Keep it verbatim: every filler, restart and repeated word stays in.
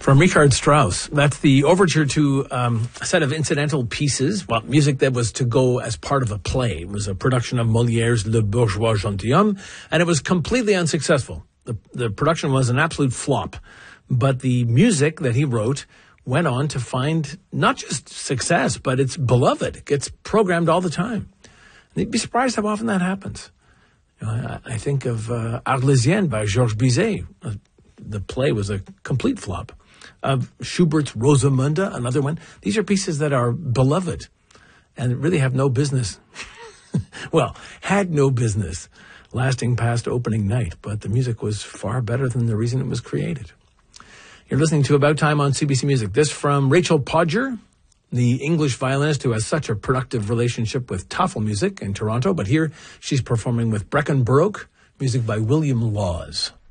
From Richard Strauss. That's the overture to um, a set of incidental pieces, well, music that was to go as part of a play. It was a production of Molière's Le Bourgeois Gentilhomme, and it was completely unsuccessful. The, the production was an absolute flop, but the music that he wrote went on to find not just success, but it's beloved. It gets programmed all the time. And you'd be surprised how often that happens. You know, I, I think of uh, Arlésienne by Georges Bizet. Uh, the play was a complete flop. Of Schubert's Rosamunde, another one. These are pieces that are beloved and really have no business. Well, had no business lasting past opening night, but the music was far better than the reason it was created. You're listening to About Time on C B C Music. This from Rachel Podger, the English violinist who has such a productive relationship with Tafelmusik in Toronto, but here she's performing with Breckenbroke, music by William Laws.